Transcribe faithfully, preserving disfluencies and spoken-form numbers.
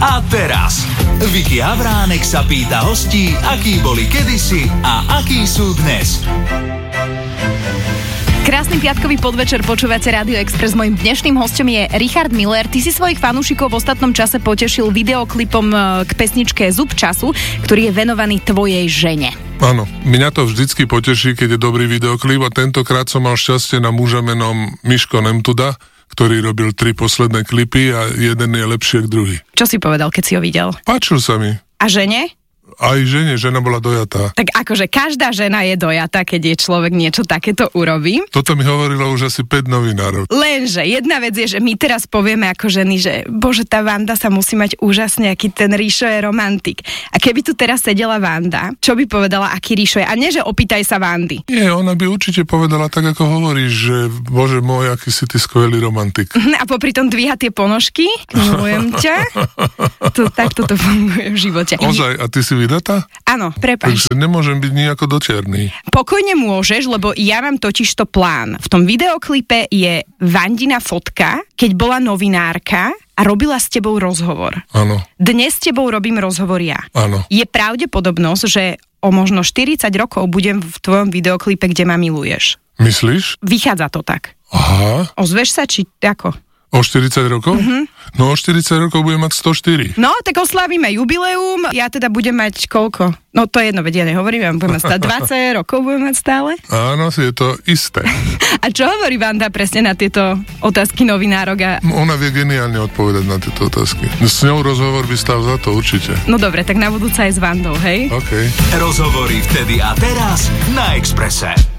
a teraz. Viki Havránek sa pýta hostí, akí boli kedysi a akí sú dnes. Krásny piatkový podvečer, počúvate Rádio Express. Mojím dnešným hostom je Richard Miller. Ty si svojich fanúšikov v ostatnom čase potešil videoklipom k pesničke Zub času, ktorý je venovaný tvojej žene. Áno, mňa to vždycky poteší, keď je dobrý videoklip a tentokrát som mal šťastie na muža menom Miško Nemtuda, ktorý robil tri posledné klipy a jeden je lepší ako druhý. Čo si povedal, keď si ho videl? Páčil sa mi. A žene? Aj žene, žena bola dojatá. Tak akože každá žena je dojatá, keď je človek niečo takéto urobí. Toto mi hovorilo už asi päť novinárov. Lenže jedna vec je, že my teraz povieme ako ženy, že bože, tá Vanda sa musí mať úžasne, aký ten Ríšo je romantik. A keby tu teraz sedela Vanda, čo by povedala, aký Ríšo je? A nie, že opýtaj sa Vandy. Nie, ona by určite povedala tak, ako hovoríš, že bože môj, aký si ty skvelý romantik. A popri tom dvíha tie ponožky. Milujem ťa. To, tak toto funguje v živote. Ozaj, a ty si vydatá? Áno, prepáč. Takže nemôžem byť nejako dočerný. Pokojne môžeš, lebo ja mám totižto plán. V tom videoklipe je Vandina fotka, keď bola novinárka a robila s tebou rozhovor. Áno. Dnes s tebou robím rozhovor ja. Áno. Je pravdepodobnosť, že o možno štyridsať rokov budem v tvojom videoklipe, kde ma miluješ. Myslíš? Vychádza to tak. Aha. Ozveš sa, či ako? O štyridsať rokov? Mm-hmm. No o štyridsať rokov budem mať sto štyri. No, tak oslavíme jubileum. Ja teda budem mať koľko? No to je jedno, veď ja nehovorím, ja budem mať stále dvadsať rokov budem mať stále. Áno, je to isté. A čo hovorí Vanda presne na tieto otázky novinárok? A... Ona vie geniálne odpovedať na tieto otázky. S ňou rozhovor by stál za to určite. No dobre, tak na budúce aj s Vandou, hej? OK. Rozhovory vtedy a teraz na Expresse.